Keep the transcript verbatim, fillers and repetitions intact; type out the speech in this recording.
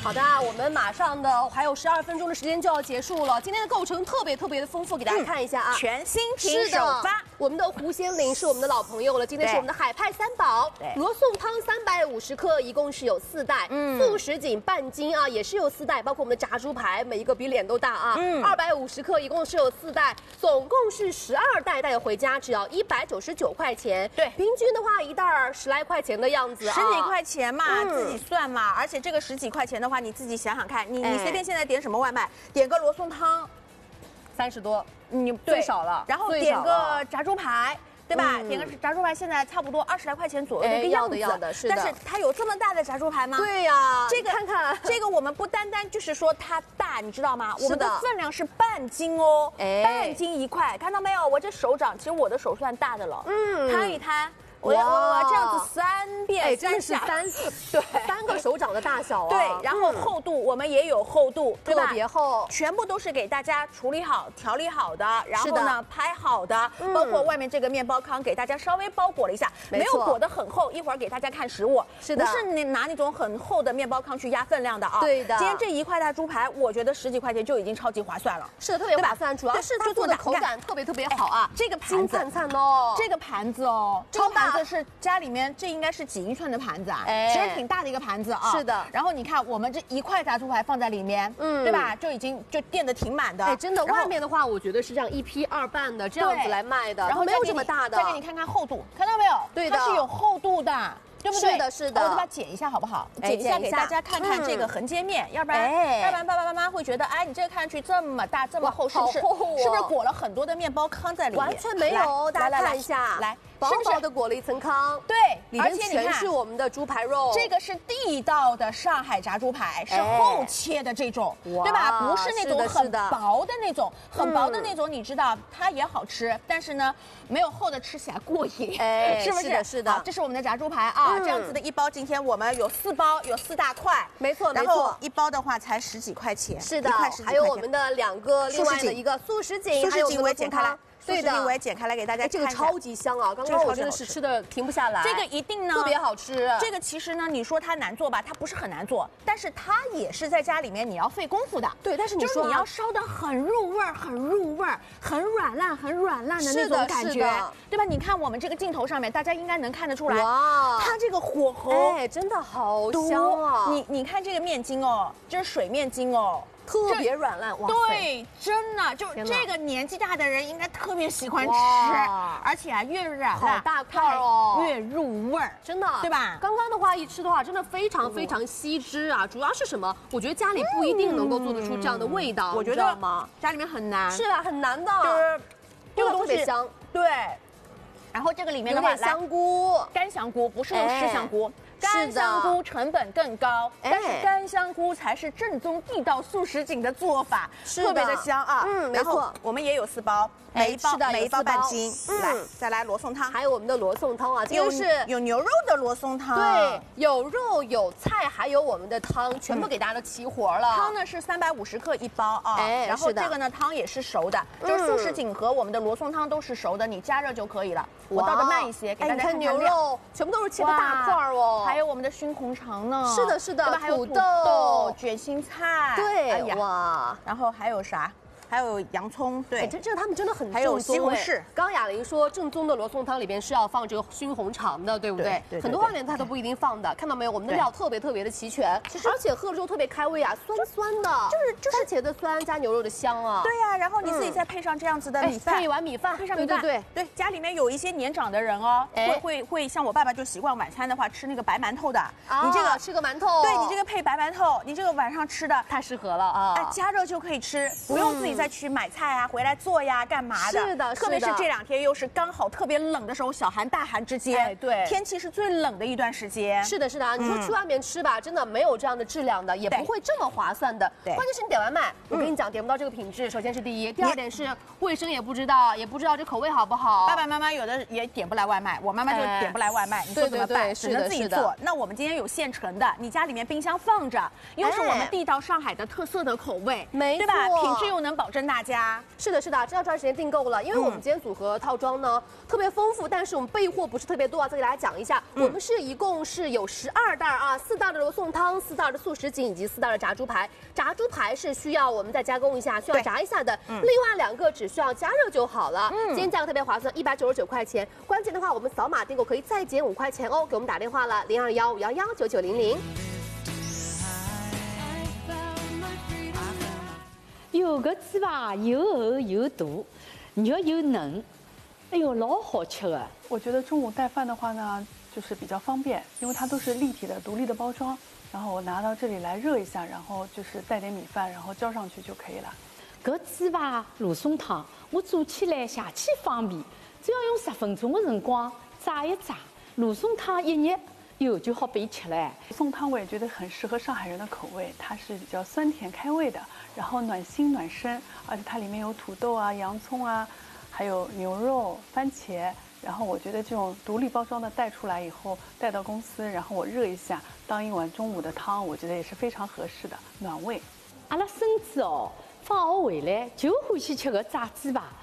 好的，我们马上的还有十二分钟的时间就要结束了。今天的构成特别特别的丰富，给大家看一下啊， 嗯、全新品首发。 我们的胡仙林是我们的老朋友了，今天是我们的海派三宝，罗宋汤三百五十克，一共是有四袋，嗯，素什锦半斤啊，也是有四袋，包括我们的炸猪排，每一个比脸都大啊，嗯，二百五十克，一共是有四袋，总共是十二袋，带回家只要一百九十九块钱， 对， 平均的话一袋十来块钱的样子啊， 十几块钱嘛，嗯、自己算嘛，而且这个十几块钱的话，你自己想想看，你、哎、你随便现在点什么外卖，点个罗宋汤， 三十多， 你最少了， 然后点个炸猪排。对吧？嗯、点个炸猪排现在差不多二十来块钱左右的一个样子， 哎、要的要的是的。 但是它有这么大的炸猪排吗？ 对呀， 这个看看这个我们不单单就是说它大，你知道吗？我们的分量是半斤哦，哎，半斤一块，看到没有？我这手掌，其实我的手算大的了，嗯，摊一摊。我要我要这样子三遍， 哎，真的是三对三个手掌的大小啊。 对，然后厚度我们也有厚度，对吧？ 特别厚， 全部都是给大家处理好、调理好的，然后呢拍好的，包括外面这个面包糠给大家稍微包裹了一下，没有裹得很厚。一会儿给大家看实物， 是的， 不是你拿那种很厚的面包糠去压分量的啊。 对的。 今天这一块大猪排，我觉得十几块钱就已经超级划算了， 是的，特别划算，主要是它做的口感特别特别好啊。 这个盘子， 金灿灿哦， 这个盘子哦，超大。这是家里面，这应该是几英寸的盘子啊，哎，其实挺大的一个盘子啊。 是的。 然后你看，我们这一块炸猪排放在里面，嗯，对吧？就已经就垫得挺满的。 哎，真的，外面的话，我觉得是这样一劈二半的这样子来卖的，然后没有这么大的。 再给你看看厚度，看到没有？对的，它是有厚度的。对不对？ 是的，是的。 我再把它剪一下好不好？剪一下给大家看看这个横截面，要不然，要不然爸爸妈妈会觉得，哎，你这个看上去这么大这么厚，是不是？是不是裹了很多的面包糠在里面？ 完全没有，大家看一下，来，薄薄的裹了一层糠， 对， 里面全是我们的猪排肉。 这个是地道的上海炸猪排，是厚切的这种，对吧？不是那种很薄的那种，很薄的那种，你知道它也好吃，但是呢，没有厚的吃起来过瘾，哎，是不是？ 是的，是的。 这是我们的炸猪排啊。这样子的一包，今天我们有四包，有四大块， 没错，没错。 一包的话才十几块钱， 是的，还有我们的两个，另外的一个素什锦， 素什锦我也剪开来。 对的， 我也剪开来给大家看。 这个超级香啊！刚刚我真的是吃的停不下来。 这个一定呢， 特别好吃。 这个其实呢，你说它难做吧，它不是很难做，但是它也是在家里面你要费功夫的。 对，但是你说你要烧得很入味儿，很入味儿，很软烂，很软烂的那种感觉，对吧？你看我们这个镜头上面，大家应该能看得出来，哇，它这个火候， 哎，真的好香啊！ 你你看这个面筋哦，这是水面筋哦。 特别软烂，哇！ 对，真的就这个年纪大的人应该特别喜欢吃，而且啊越软好大块哦， 越入味儿， 真的， 对吧？ 刚刚的话一吃的话，真的非常非常吸汁啊！主要是什么？我觉得家里不一定能够做得出这样的味道， 我觉得吗？家里面很难， 是啊，很难的， 就是这个特别香， 对。然后这个里面的话， 香菇、 干香菇，不是那种湿香菇。干香菇成本更高，但是干香菇才是正宗地道素什锦的做法，特别的香啊。 嗯，没错， 我们也有四包，每一包每一包半斤。来，再来罗宋汤， 还有我们的罗宋汤啊，这个是有牛肉的罗宋汤， 对，有肉有菜，还有我们的汤，全部给大家都齐活了。 汤呢是三百五十克一包啊，哎，然后这个呢汤也是熟的，就是素什锦和我们的罗宋汤都是熟的，你加热就可以了。我倒的慢一些，给大家看牛肉，全部都是切的大块哦。 还有我们的熏红肠呢， 是的，是的， 还有土豆、卷心菜， 对，哇， 然后还有啥？还有洋葱，对， 这这个他们真的很正宗。 还有西红柿。 刚刚雅玲说，正宗的罗宋汤里边是要放这个熏红肠的，对不对？对。很多外面它都不一定放的，看到没有？我们的料特别特别的齐全，而且喝了之后特别开胃啊，酸酸的，就是就是番茄的酸加牛肉的香啊。 对呀，然后你自己再配上这样子的米饭， 配一碗米饭， 配上米饭，对对对。家里面有一些年长的人哦，会会会像我爸爸就习惯晚餐的话吃那个白馒头的， 你这个吃个馒头， 对你这个配白馒头，你这个晚上吃的太适合了啊！ 哎，加热就可以吃，不用自己再去买菜啊。回来做呀，干嘛的？ 是的， 特别是这两天又是刚好特别冷的时候，小寒大寒之间， 哎，对， 天气是最冷的一段时间。 是的，是的，你说去外面吃吧，真的没有这样的质量的，也不会这么划算的。关键是你点外卖，我跟你讲，点不到这个品质，首先是第一，第二点是卫生也不知道，也不知道这口味好不好。 爸爸妈妈有的也点不来外卖，我妈妈就点不来外卖，你说怎么办？只能自己做。那我们今天有现成的，你家里面冰箱放着，又是我们地道上海的特色的口味， 没对吧？品质又能保证大家。 是的，是的，这要抓紧时间订购了，因为我们今天组合套装呢、嗯、特别丰富，但是我们备货不是特别多啊，再给大家讲一下，嗯、我们是一共是有十二袋啊，四袋的罗宋汤，四袋的素什锦以及四袋的炸猪排。炸猪排是需要我们再加工一下，需要炸一下的，嗯、另外两个只需要加热就好了。嗯、今天价格特别划算，一百九十九块钱。关键的话，我们扫码订购可以再减五块钱哦，给我们打电话了，零二幺五幺幺九九零零。 有个糍粑又厚又大，肉又嫩，哎呦，老好吃的。 我觉得中午带饭的话呢，就是比较方便，因为它都是立体的、独立的包装。然后我拿到这里来热一下，然后就是带点米饭，然后浇上去就可以了。 搿糍粑罗宋汤，我做起来下去方便，只要用十分钟的辰光炸一炸，罗宋汤一热。哟，就好备吃了。 宋汤我也觉得很适合上海人的口味，它是比较酸甜开胃的，然后暖心暖身，而且它里面有土豆啊、洋葱啊，还有牛肉、番茄。然后我觉得这种独立包装的带出来以后，带到公司，然后我热一下，当一碗中午的汤，我觉得也是非常合适的，暖胃。 阿拉孙子哦，放学回来就欢喜吃个炸糍粑。